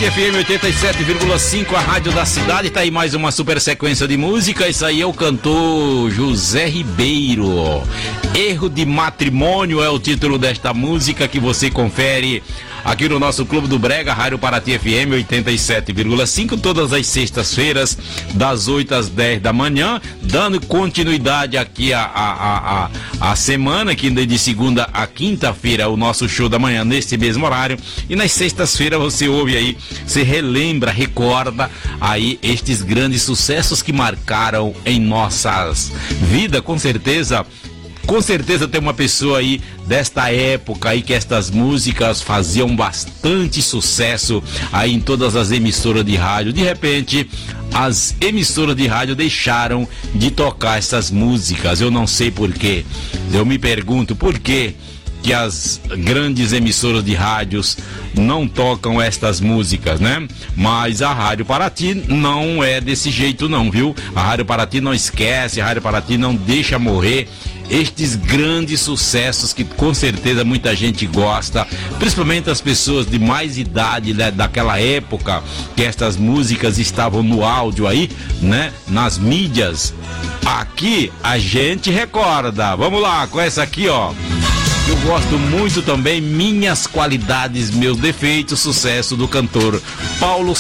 Paraty FM 87,5, a rádio da cidade. Tá aí mais uma super sequência de música. Isso aí é o cantor José Ribeiro. Erro de Matrimônio é o título desta música que você confere aqui no nosso Clube do Brega, Rádio Paraty FM 87,5, todas as sextas-feiras, das 8 às 10 da manhã, dando continuidade aqui a semana, que de segunda a quinta-feira, o nosso show da manhã, nesse mesmo horário, e nas sextas-feiras você ouve aí, você relembra, recorda aí estes grandes sucessos que marcaram em nossas vidas, com certeza. Com certeza tem uma pessoa aí desta época aí que estas músicas faziam bastante sucesso aí em todas as emissoras de rádio. De repente, as emissoras de rádio deixaram de tocar essas músicas. Eu não sei por quê. Eu me pergunto por quê que as grandes emissoras de rádios não tocam estas músicas, né? Mas a Rádio Paraty não é desse jeito não, viu? A Rádio Paraty não esquece, a Rádio Paraty não deixa morrer estes grandes sucessos que com certeza muita gente gosta, principalmente as pessoas de mais idade, né, daquela época que estas músicas estavam no áudio aí, né, nas mídias. Aqui a gente recorda. Vamos lá com essa aqui, ó. Eu gosto muito também, Minhas Qualidades, Meus Defeitos, sucesso do cantor Paulo